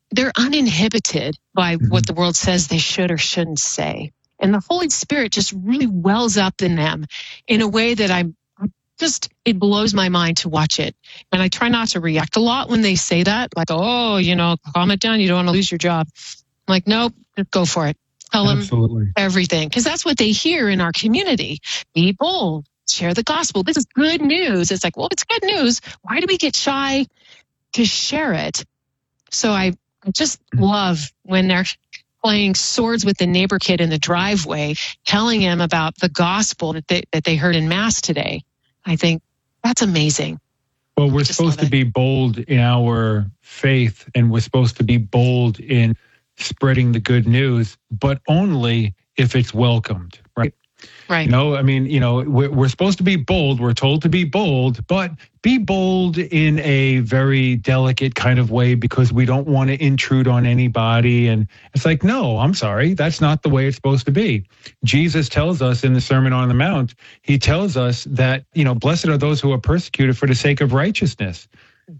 they're uninhibited by what the world says they should or shouldn't say. And the Holy Spirit just really wells up in them in a way that it blows my mind to watch it. And I try not to react a lot when they say that, like, oh, calm it down. You don't want to lose your job. I'm like, nope, just go for it. Tell them everything. Because that's what they hear in our community. Be bold. Share the gospel. This is good news. It's like, well, it's good news. Why do we get shy to share it? So I just love when they're playing swords with the neighbor kid in the driveway, telling him about the gospel that they heard in Mass today. I think that's amazing. Well, we're supposed to be bold in our faith, and we're supposed to be bold in spreading the good news, but only if it's welcomed, right? Right. We're supposed to be bold. We're told to be bold, but be bold in a very delicate kind of way because we don't want to intrude on anybody. And it's like, no, I'm sorry. That's not the way it's supposed to be. Jesus tells us in the Sermon on the Mount, he tells us that, blessed are those who are persecuted for the sake of righteousness.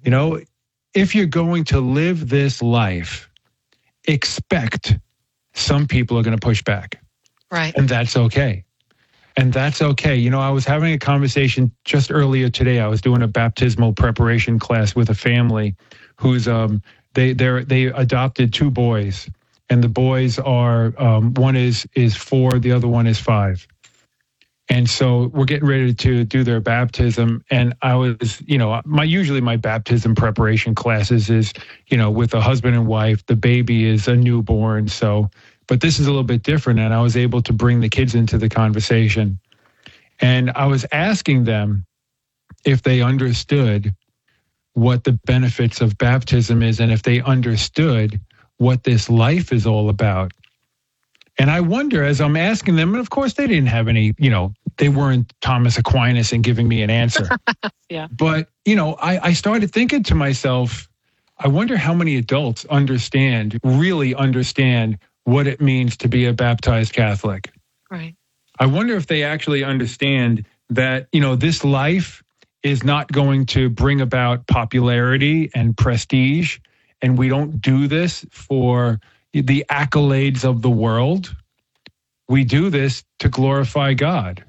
If you're going to live this life, expect some people are going to push back. Right. And that's okay. And that's okay. I was having a conversation just earlier today. I was doing a baptismal preparation class with a family who's they adopted 2 boys, and the boys are one is 4, the other one is 5. And so we're getting ready to do their baptism. And I was, usually my baptism preparation classes is, with a husband and wife. The baby is a newborn. But this is a little bit different, and I was able to bring the kids into the conversation. And I was asking them if they understood what the benefits of baptism is and if they understood what this life is all about. And I wonder, as I'm asking them, and of course they didn't have any, they weren't Thomas Aquinas and giving me an answer. Yeah. But, I started thinking to myself, I wonder how many adults really understand what it means to be a baptized Catholic. Right. I wonder if they actually understand that, this life is not going to bring about popularity and prestige. And we don't do this for the accolades of the world. We do this to glorify God,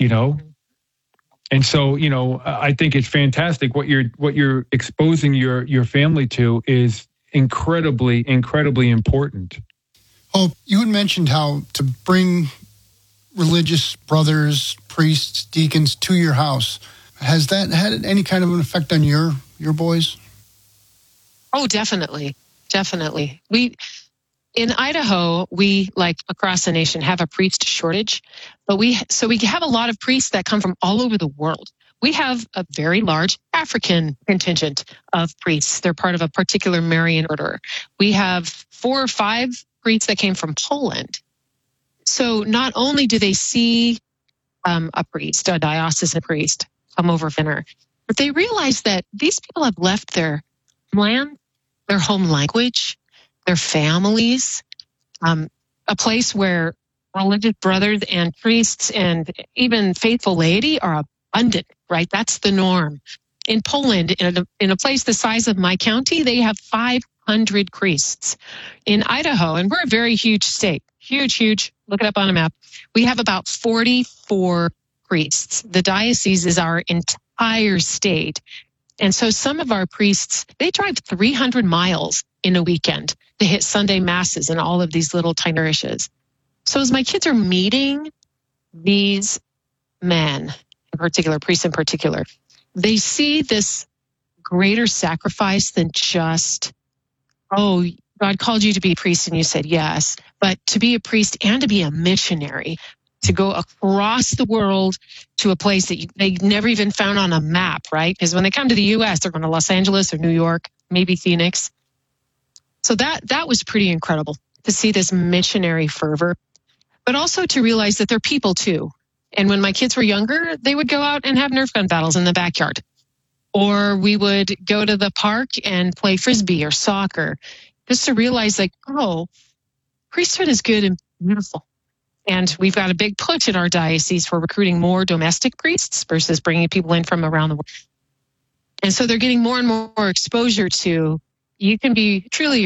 And so, I think it's fantastic. What you're exposing your family to is incredibly, incredibly important. Oh, you had mentioned how to bring religious brothers, priests, deacons to your house. Has that had any kind of an effect on your boys? Oh, definitely. Definitely. In Idaho, we, like across the nation, have a priest shortage, but we have a lot of priests that come from all over the world. We have a very large African contingent of priests. They're part of a particular Marian order. We have 4 or 5 priests that came from Poland. So not only do they see a priest, a diocesan priest, come over for dinner, but they realize that these people have left their land, their home language, their families, a place where religious brothers and priests and even faithful laity are abundant, right? That's the norm. In Poland, in a place the size of my county, they have 500 priests. In Idaho, and we're a very huge state, huge, look it up on a map, we have about 44 priests. The diocese is our entire state. And so some of our priests, they drive 300 miles in a weekend to hit Sunday masses in all of these little tiny parishes. So as my kids are meeting these men, in particular, priests in particular, they see this greater sacrifice than just, oh, God called you to be a priest and you said yes, but to be a priest and to be a missionary, to go across the world to a place that they never even found on a map, right? Because when they come to the U.S., they're going to Los Angeles or New York, maybe Phoenix. So that was pretty incredible to see this missionary fervor, but also to realize that they're people too. And when my kids were younger, they would go out and have Nerf gun battles in the backyard. Or we would go to the park and play Frisbee or soccer, just to realize like, oh, priesthood is good and beautiful. And we've got a big push in our diocese for recruiting more domestic priests versus bringing people in from around the world. And so they're getting more and more exposure to, you can be truly